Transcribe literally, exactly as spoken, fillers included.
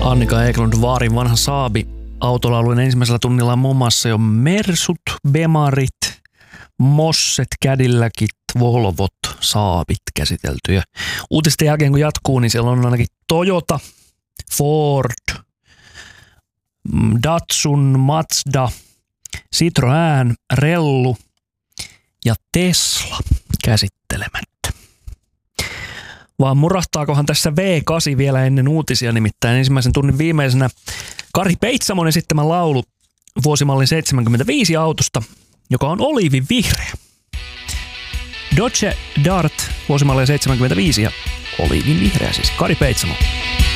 Annika Eklund Vaarin vanha Saabi. Autolaulujen ensimmäisellä tunnilla on muun muassa jo Mersut, Bemarit, Mosset, Cadillacit, Volvot, Saabit käsitelty. Ja uutisten jälkeen kun jatkuu, niin siellä on ainakin Toyota, Ford, Datsun, Mazda, Citroën, Rellu ja Tesla käsittelemättä. Vaan murahtaakohan tässä V kahdeksan vielä ennen uutisia, nimittäin ensimmäisen tunnin viimeisenä Kari Peitsamon esittämä laulu vuosimallin seitsemänkymmentäviisi autosta, joka on oliivin vihreä. Dodge Dart vuosimallin seitsemänkymmentäviisi ja oliivin vihreä siis. Kari Peitsamo.